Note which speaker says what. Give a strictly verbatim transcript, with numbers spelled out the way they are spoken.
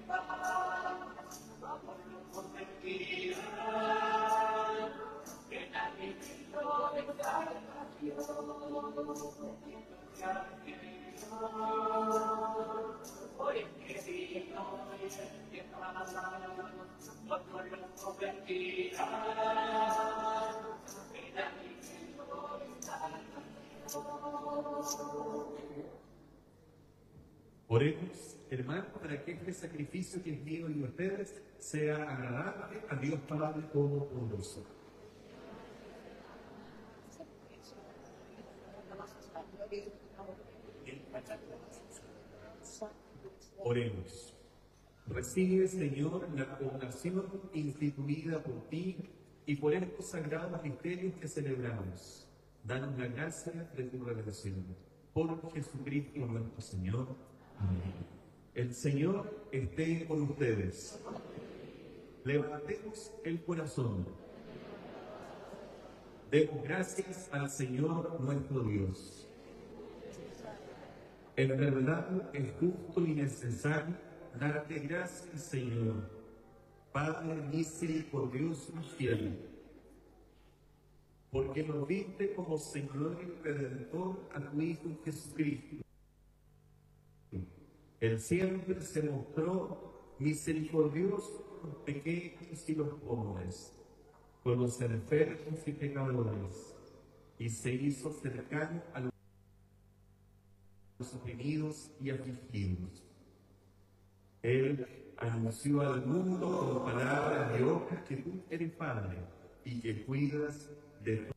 Speaker 1: Oremos, hermanos, para que este sacrificio que es mío y de ustedes sea agradable a Dios Padre Todopoderoso. Oremos. Recibe, Señor, la congregación instituida por ti y por estos sagrados misterios que celebramos. Danos la gracia de tu revelación. Por Jesucristo nuestro Señor. Amén. El Señor esté con ustedes. Levantemos el corazón. Demos gracias al Señor nuestro Dios. En verdad es justo y necesario darte gracias, Señor, Padre misericordioso y fiel, porque nos diste como Señor y Redentor a tu Hijo Jesucristo. Él siempre se mostró misericordioso con los pequeños y los pobres, con los enfermos y pecadores, y se hizo cercano a los oprimidos y afligidos. Él anunció al mundo con palabras de obras que tú eres Padre y que cuidas de